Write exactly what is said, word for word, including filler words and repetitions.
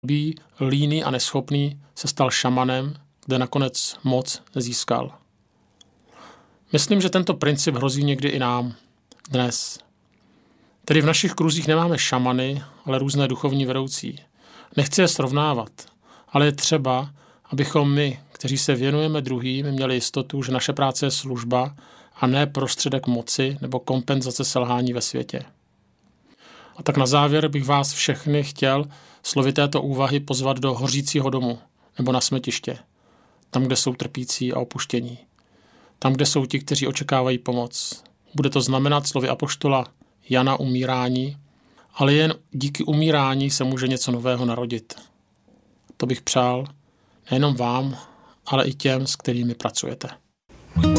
Bí, líný a neschopný se stal šamanem, kde nakonec moc získal. Myslím, že tento princip hrozí někdy i nám dnes. Tedy v našich kruzích nemáme šamany, ale různé duchovní vedoucí. Nechci je srovnávat, ale je třeba, abychom my, kteří se věnujeme druhým, měli jistotu, že naše práce je služba a ne prostředek moci nebo kompenzace selhání ve světě. A tak na závěr bych vás všechny chtěl slovy této úvahy pozvat do hořícího domu nebo na smetiště, tam, kde jsou trpící a opuštění, tam, kde jsou ti, kteří očekávají pomoc. Bude to znamenat slovy apoštola Jana umírání, ale jen díky umírání se může něco nového narodit. To bych přál nejenom vám, ale i těm, s kterými pracujete.